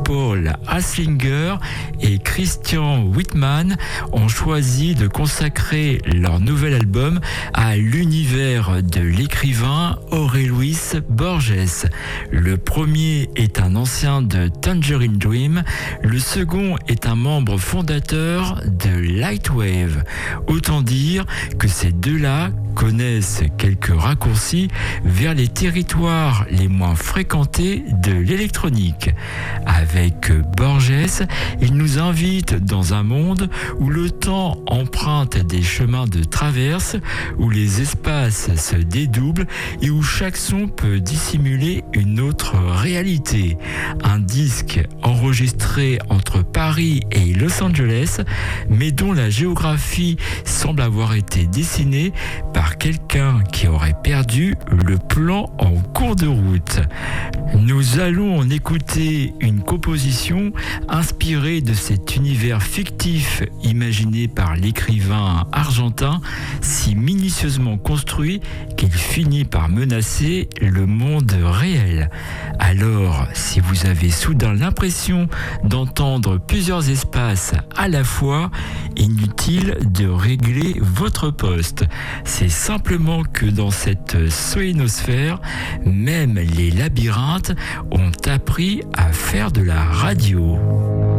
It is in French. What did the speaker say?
Paul Haslinger et Christian Whitman ont choisi de consacrer leur nouvel album à l'univers de l'écrivain Jorge Luis Borges. Le premier est un ancien de Tangerine Dream, le second est un membre fondateur de Lightwave. Autant dire que ces deux-là connaissent quelques raccourcis vers les territoires les moins fréquentés de l'électronique. Avec Borges, il nous invite dans un monde où le temps emprunte des chemins de traverse, où les espaces se dédoublent et où chaque son peut dissimuler une autre réalité. Un disque enregistré entre Paris et Los Angeles, mais dont la géographie semble avoir été dessinée par quelqu'un qui aurait perdu le plan en cours de route. Nous allons en écouter une composition inspirée de cet univers fictif imaginé par l'écrivain argentin, si minutieusement construit qu'il finit par menacer le monde réel. Alors, si vous avez soudain l'impression d'entendre plusieurs espaces à la fois, inutile de régler votre poste. C'est simplement que dans cette solénosphère, même les labyrinthes ont appris à faire de la radio.